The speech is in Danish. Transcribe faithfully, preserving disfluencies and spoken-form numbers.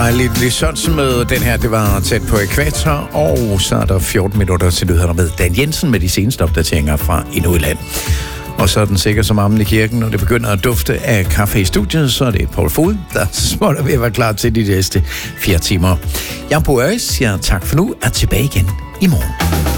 dejligt Lysons med den her, det var tæt på ækvator, og så er der fjorten minutter til nyhederne med Dan Jensen med de seneste opdateringer fra Inuitland. Og så er den sikkert som ammen i kirken, og det begynder at dufte af kaffe i studiet, så er det Paul Fod, der småt er ved at være klar til de næste fire timer. Jeg er Bo Øres, jeg tak for nu, er tilbage igen i morgen.